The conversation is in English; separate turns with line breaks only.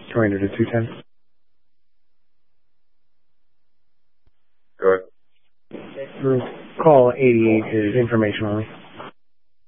Commander to 210.
Go ahead.
Call 88 is information only.